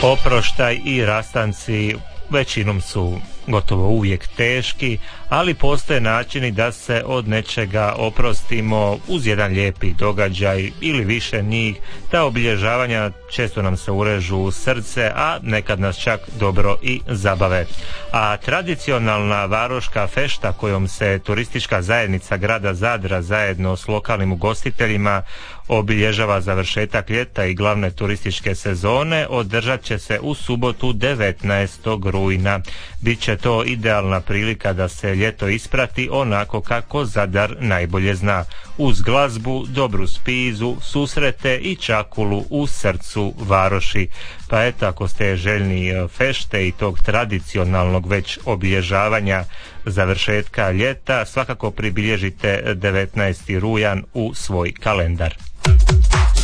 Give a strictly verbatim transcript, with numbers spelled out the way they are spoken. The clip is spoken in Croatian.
Oproštaj i rastanci većinom su gotovo uvijek teški, ali postoje načini da se od nečega oprostimo uz jedan lijepi događaj ili više njih. Ta obilježavanja često nam se urežu u srce, a nekad nas čak dobro i zabave. A tradicionalna varoška fešta kojom se turistička zajednica grada Zadra zajedno s lokalnim ugostiteljima obilježava završetak ljeta i glavne turističke sezone održat će se u subotu devetnaestog rujna. Biće to idealna prilika da se ljeto isprati onako kako Zadar najbolje zna, uz glazbu, dobru spizu, susrete i čakulu u srcu varoši. Pa eto, ako ste željni fešte i tog tradicionalnog već obilježavanja završetka ljeta, svakako pribilježite devetnaesti rujan u svoj kalendar.